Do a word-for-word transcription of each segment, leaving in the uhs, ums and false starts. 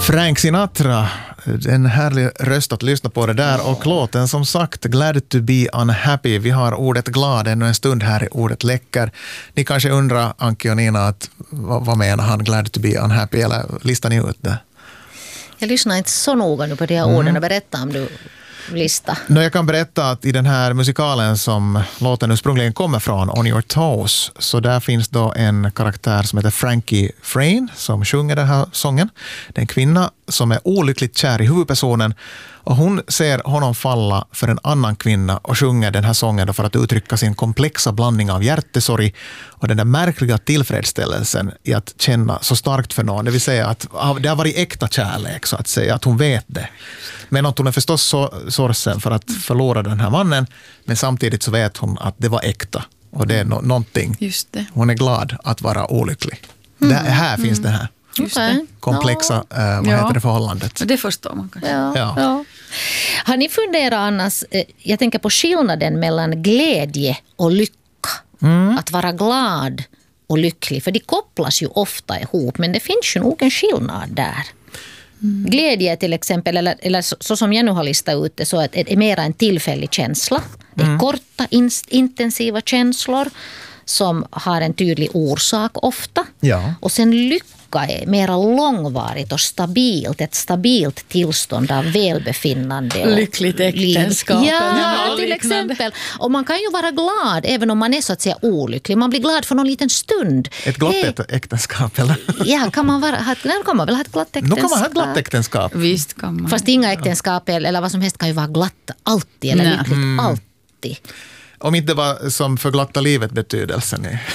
Frank Sinatra, en härlig röst att lyssna på det där. Och låten som sagt, Glad to be unhappy. Vi har ordet glad ännu en stund här i ordet läcker. Ni kanske undrar, Anki och Nina, att, vad, vad menar han, glad to be unhappy? Eller listar ni ut det? Jag lyssnar inte så noga nu på de här Mm. orden och berätta om du lista. No, jag kan berätta att i den här musikalen som låten ursprungligen kommer från, On Your Toes, så där finns då en karaktär som heter Frankie Frayne som sjunger den här sången. Det är en kvinna som är olyckligt kär i huvudpersonen och hon ser honom falla för en annan kvinna och sjunger den här sången då för att uttrycka sin komplexa blandning av hjärtesorg och den där märkliga tillfredsställelsen i att känna så starkt för någon. Det vill säga att det har varit äkta kärlek så att säga, att hon vet det. Men att hon är förstås så sorgsen för att förlora den här mannen, men samtidigt så vet hon att det var äkta och det är no- någonting. Just det. Hon är glad att vara olycklig. Mm. Det här mm. finns det här. Just det. Komplexa, ja. eh, vad ja. heter det, förhållandet. Det förstår man kanske. Ja. Ja. Ja. Har ni funderat annars, eh, jag tänker på skillnaden mellan glädje och lycka. Mm. Att vara glad och lycklig, för de kopplas ju ofta ihop, men det finns ju nog en skillnad där. Mm. Glädje till exempel, eller, eller så, så som jag nu har listat ut det, så att det är mer en tillfällig känsla. Det är mm. korta, in, intensiva känslor som har en tydlig orsak ofta. Ja. Och sen lycka är mer långvarigt och stabilt, ett stabilt tillstånd av välbefinnande. Och lyckligt äktenskap. Ja, till exempel. Och man kan ju vara glad även om man är så att säga olycklig. Man blir glad för någon liten stund. Ett glatt hey. äktenskap, eller? Ja, kan man, vara, ha, kan man väl ha ett glatt äktenskap? Nu kan man ha ett glatt äktenskap. Visst kan man. Fast inga äktenskap eller vad som helst kan ju vara glatt alltid, eller lyckligt mm. alltid. Om inte det var som för glatta livet betydelsen är.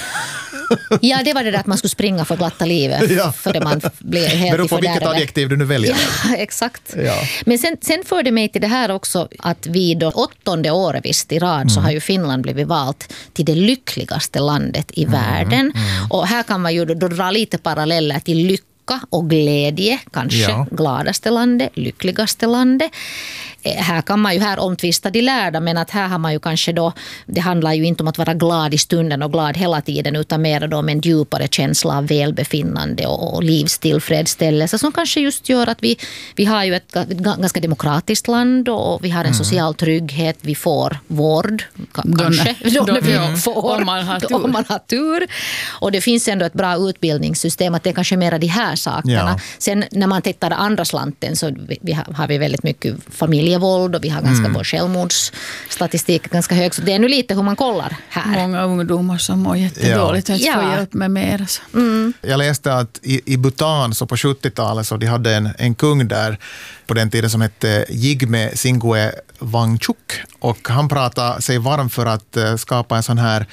Ja, det var det där att man skulle springa för glatta livet. Ja. För det man blir helt beror på vilket adjektiv du nu väljer. Ja, exakt. Ja. Men sen, sen för det mig till det här också att vid då åttonde året visst i rad mm. så har ju Finland blivit valt till det lyckligaste landet i mm. världen. Mm. Och här kan man ju då, då dra lite paralleller till lycka och glädje, kanske ja. gladaste landet, lyckligaste landet. Här kan man ju här omtvista de lärda, men att här har man ju kanske då, det handlar ju inte om att vara glad i stunden och glad hela tiden, utan mer då med en djupare känsla av välbefinnande och, och livstillfredsställelse som kanske just gör att vi, vi har ju ett, ett ganska demokratiskt land och vi har en mm. social trygghet, vi får vård kanske, då, då, vi ja. får, om, man har tur. om man har tur. Och det finns ändå ett bra utbildningssystem, att det är kanske mer de här sakerna. Ja. Sen när man tittar andra slanten så vi, vi har, har vi väldigt mycket familj våld och vi har ganska mm. vår självmordsstatistik ganska hög. Så det är nu lite hur man kollar här. Många ungdomar som mår jättedåligt och inte ja. får hjälp med mer. Mm. Jag läste att i, i Bhutan så på sjuttiotalet så de hade en, en kung där på den tiden som hette Jigme Singwe Wangchuk och han pratade sig varm för att uh, skapa en sån här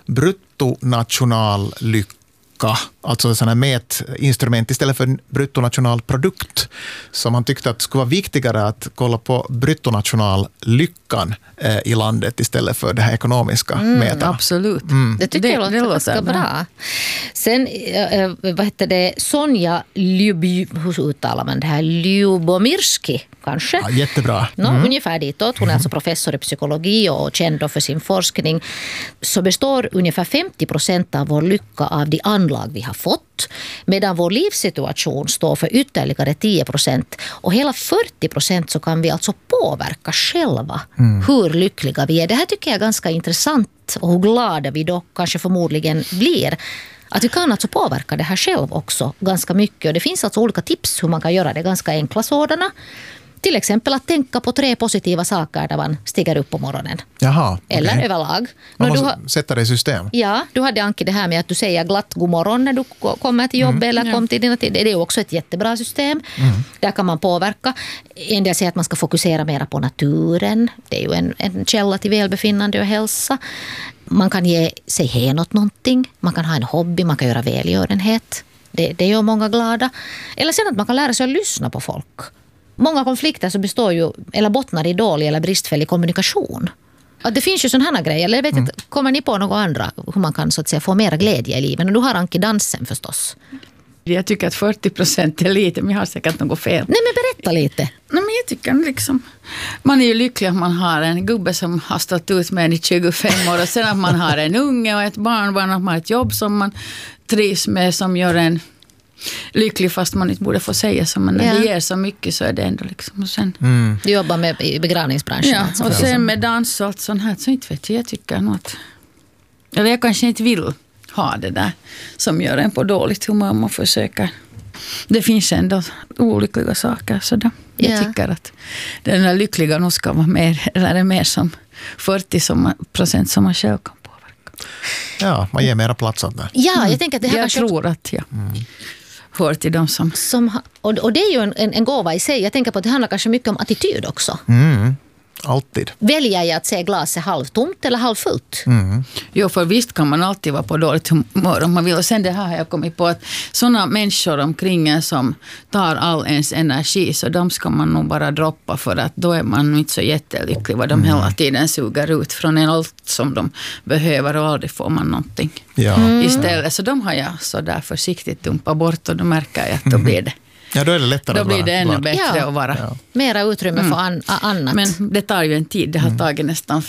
bruttonational lycka. Alltså sådana mätinstrument istället för bruttonationalprodukt som han tyckte att skulle vara viktigare att kolla på bruttonationallyckan eh, i landet istället för det här ekonomiska mm, mätarna. Absolut. Mm. Det tycker det, jag låter, det låter ganska bra. bra. Sen, eh, vad heter det, Sonja Lyuby, hur uttalar man det här? Lyubomirski kanske? Ja, jättebra. No, mm. Ungefär ditåt. Hon är alltså professor i psykologi och känd för sin forskning. Så består ungefär femtio procent av vår lycka av de anlag vi har fått, medan vår livssituation står för ytterligare tio procent. Och hela fyrtio procent så kan vi alltså påverka själva mm. hur lyckliga vi är. Det här tycker jag är ganska intressant och hur glada vi då kanske förmodligen blir. Att vi kan alltså påverka det här själv också ganska mycket. Och det finns alltså olika tips hur man kan göra det, ganska enkla sådana. Till exempel att tänka på tre positiva saker när man stiger upp på morgonen. Jaha, okay. Eller överlag. Man no, måste har, sätta det i system. Ja, du hade Anki det här med att du säger glatt god morgon när du kommer till jobb mm. eller ja. kom till dina tid. Det är ju också ett jättebra system. Mm. Där kan man påverka. En del säger att man ska fokusera mer på naturen. Det är ju en, en källa till välbefinnande och hälsa. Man kan ge sig hen åt någonting. Man kan ha en hobby, man kan göra välgörenhet. Det, det gör många glada. Eller sen att man kan lära sig att lyssna på folk. Många konflikter så består ju, eller bottnar i dålig eller bristfällig kommunikation. Att det finns ju sådana här grejer. Eller jag vet inte, mm. kommer ni på några andra hur man kan så att säga få mera glädje i livet? Och du har Anki dansen förstås. Jag tycker att fyrtio procent är lite, men jag har säkert något fel. Nej, men berätta lite. Nej, men jag tycker liksom, man är ju lycklig att man har en gubbe som har stått ut med en i tjugofem år och sen att man har en unge och ett barnbarn och att man har ett jobb som man trivs med som gör en lycklig fast man inte borde få säga så. Men när Ja. det ger så mycket så är det ändå liksom. Och sen, Mm. Du jobbar med i begravningsbranschen. ja, alltså. och sen med dans och allt sånt här så inte vet jag, jag tycker något. Eller jag kanske inte vill ha det där som gör en på dåligt humör om man försöker. Det finns ändå olyckliga saker. Så då, jag Ja. tycker att den där lyckliga nog ska vara mer, eller är mer som fyrtio som, procent som man själv kan påverka. Ja, man ger mera plats åt det. Ja, jag tänker att det här Jag kanske också- tror att jag hör till dem som... som, ha- och, och det är ju en, en, en gåva i sig. Jag tänker på att det handlar kanske mycket om attityd också. Mm. Alltid. Väljer jag att se glaset halvtomt eller halvfullt? Mm. Jo, för visst kan man alltid vara på dåligt humör om man vill. Och sen det här har jag kommit på att sådana människor omkring en som tar all ens energi, så de ska man nog bara droppa, för att då är man inte så jättelycklig vad de hela tiden suger ut från en allt som de behöver och aldrig får man någonting Ja. istället. Så de har jag så där försiktigt dumpat bort och då märker jag att då blir det, ja, då är det lättare då att blir vara det ännu glad. bättre Ja. att vara. Ja. Mera utrymme för an, a- annat. Men det tar ju en tid. Det har tagit nästan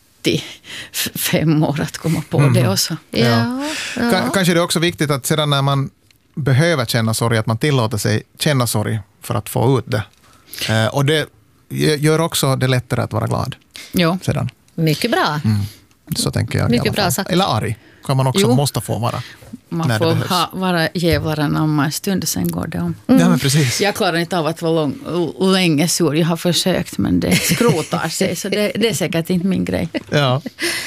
femtiofem år att komma på det också. ja, ja. Ka- Kanske det är också viktigt att sedan när man behöver känna sorg, att man tillåter sig känna sorg för att få ut det. Eh, och det gör också det lättare att vara glad Jo. sedan. Mycket bra. Så tänker jag i Mycket alla fall. bra sagt. Eller arg kan man också Jo. måste få vara. Man när det får behövs. ha, vara jävlarna om en stund, sen går det om. Ja, men precis. Jag klarar inte av att vara lång, länge sur. Jag har försökt, men det skrotar sig. Så det, det är säkert inte min grej. Ja.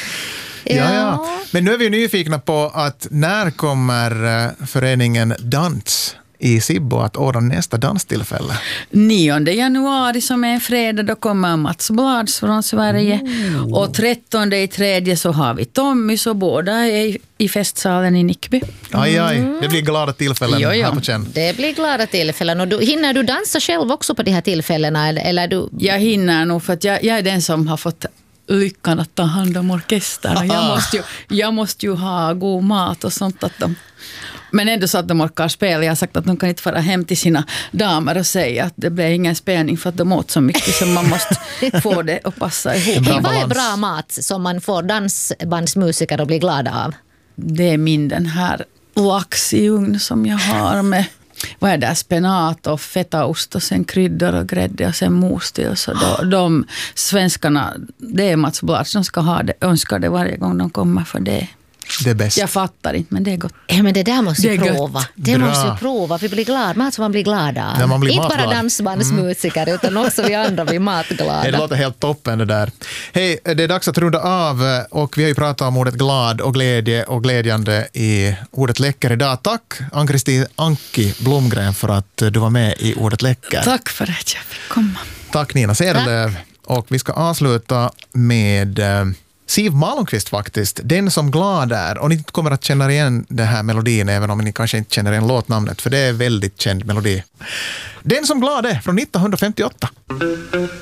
Ja, ja. Ja. Men nu är vi nyfikna på att när kommer eh, föreningen Dans i Sibbo att ordna nästa danstillfälle? nionde januari som är en fredag, då kommer Mats Blads från Sverige. Och trettonde i tredje så har vi Tommy, så båda är i, i festsalen i Nickby. Aj, aj. Det blir glada tillfällen Jo, jo. här på känn. Det blir glada tillfällen. Och du, hinner du dansa själv också på de här tillfällena? Eller, eller du... Jag hinner nog, för att jag, jag är den som har fått lyckan att ta hand om orkestern. Och Jag måste, ju, jag måste ju ha god mat och sånt. Att de, men ändå så att de orkar spela. Jag har sagt att de kan inte fara hem till sina damer och säga att det blir ingen spelning för att de åt så mycket, så man måste få det att passa ihop. Bra Hej, vad är balans. bra mat som man får dansbandsmusiker att bli glada av? Det är min den här lax i ugn som jag har med, vad är det, spenat och fetaost och sen kryddor och grädde och sen mos till. Så då, de svenskarna, det är Mats Blad som ska ha det, önskar det varje gång de kommer, för det. Det är bäst. Jag fattar inte, men det är gott. Ja, men det där måste Det ju är gött. prova. Det Bra. måste ju prova. Vi blir glada. Mat som man blir glad av. Ja, man blir inte bara matglad. dansbandsmusiker utan också vi andra blir matglada. Hey, det låter helt toppen det där. Hej, det är dags att runda av och vi har ju pratat om ordet glad och glädje och glädjande i ordet läcker idag. Tack Ann-Kristin Anki Blomgren för att du var med i ordet läcker. Tack för att jag fick komma. Tack Nina Cederlöf. Och vi ska avsluta med eh, Siw Malmkvist faktiskt, Den som glad är. Och ni kommer att känna igen den här melodin även om ni kanske inte känner igen låtnamnet, för det är en väldigt känd melodi. Den som glad är från nittonhundrafemtioåtta.